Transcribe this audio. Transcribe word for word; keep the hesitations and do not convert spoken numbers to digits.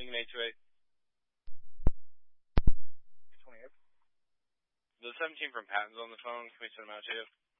Lincoln eight two eight. twenty-eight. The seventeen from Patton's on the phone. Can we send him out to you?